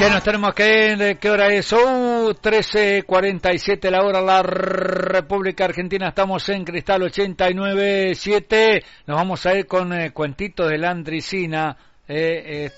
Que nos tenemos que ir, ¿qué hora es? 13:47 la hora, la República Argentina. Estamos en Cristal 89.7. Nos vamos a ir con cuentitos de la Andricina.